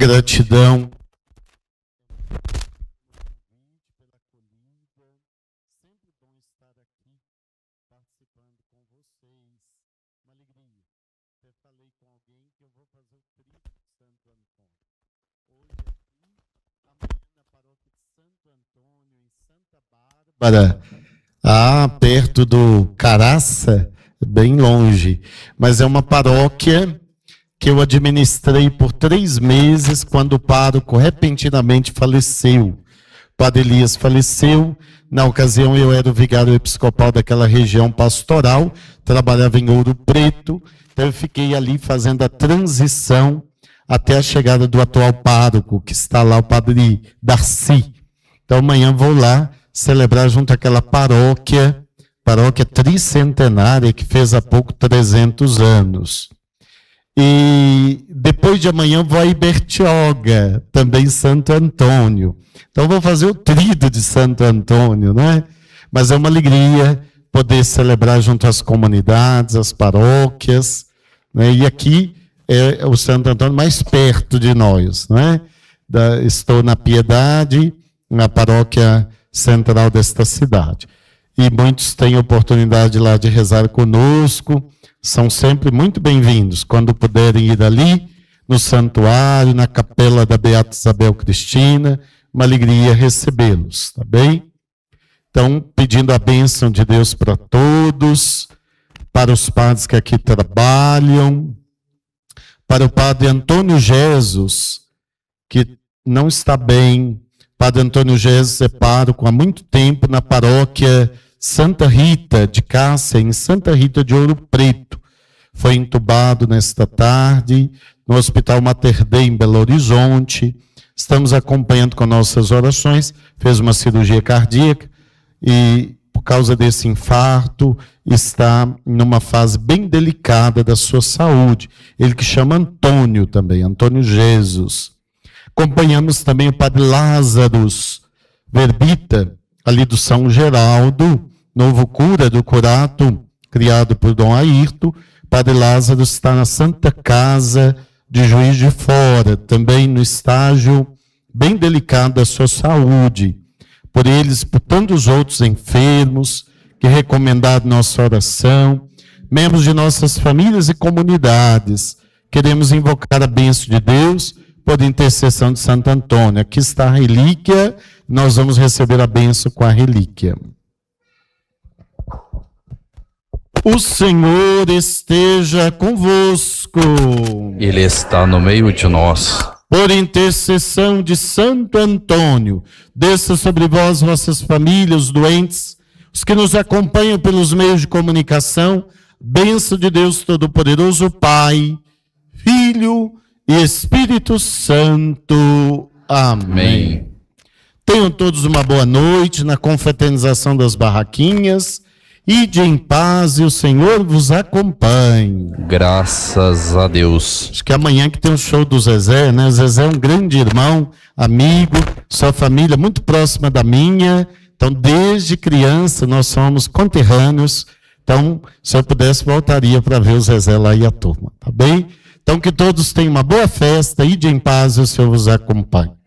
gratidão pela acolhida. Sempre bom estar aqui participando com vocês. Uma alegria. Até falei com alguém que eu vou fazer o tríduo de Santo Antônio. Hoje aqui, amanhã na paróquia de Santo Antônio, em Santa Bárbara, perto do Caraça, bem longe. Mas é uma paróquia que eu administrei por 3 meses, quando o pároco repentinamente faleceu. O padre Elias faleceu. Na ocasião, eu era o vigário episcopal daquela região pastoral, trabalhava em Ouro Preto, então eu fiquei ali fazendo a transição até a chegada do atual pároco, que está lá, o padre Darcy. Então amanhã vou lá celebrar junto àquela paróquia tricentenária, que fez há pouco 300 anos. E depois de amanhã vou a Ibertioga, também Santo Antônio. Então vou fazer o tríduo de Santo Antônio, né? Mas é uma alegria poder celebrar junto às comunidades, às paróquias, né? E aqui é o Santo Antônio mais perto de nós, né? Estou na Piedade, na paróquia central desta cidade. E muitos têm oportunidade lá de rezar conosco. São sempre muito bem-vindos, quando puderem ir ali, no santuário, na capela da Beata Isabel Cristina, uma alegria recebê-los, tá bem? Então, pedindo a bênção de Deus para todos, para os padres que aqui trabalham, para o padre Antônio Jesus, que não está bem. Padre Antônio Jesus é pároco há muito tempo na paróquia Santa Rita de Cássia, em Santa Rita de Ouro Preto. Foi entubado nesta tarde no Hospital Mater Dei em Belo Horizonte. Estamos acompanhando com nossas orações. Fez uma cirurgia cardíaca e, por causa desse infarto, está numa fase bem delicada da sua saúde. Ele que chama Antônio também, Antônio Jesus. Acompanhamos também o padre Lázaro Verbita, ali do São Geraldo, novo cura do curato, criado por Dom Ayrton. Padre Lázaro está na Santa Casa de Juiz de Fora, também no estágio bem delicado da sua saúde. Por eles, por tantos outros enfermos, que recomendado nossa oração, membros de nossas famílias e comunidades, queremos invocar a bênção de Deus por intercessão de Santo Antônio. Aqui está a relíquia, nós vamos receber a bênção com a relíquia. O Senhor esteja convosco. Ele está no meio de nós. Por intercessão de Santo Antônio, desça sobre vós, vossas famílias, os doentes, os que nos acompanham pelos meios de comunicação, bênção de Deus Todo-Poderoso, Pai, Filho e Espírito Santo. Amém. Tenham todos uma boa noite na confraternização das barraquinhas. Ide em paz e o Senhor vos acompanhe. Graças a Deus. Acho que amanhã que tem o show do Zezé, né? O Zezé é um grande irmão, amigo, sua família muito próxima da minha. Então, desde criança, nós somos conterrâneos. Então, se eu pudesse, voltaria para ver o Zezé lá e a turma, tá bem? Então, que todos tenham uma boa festa, ide em paz e o Senhor vos acompanhe.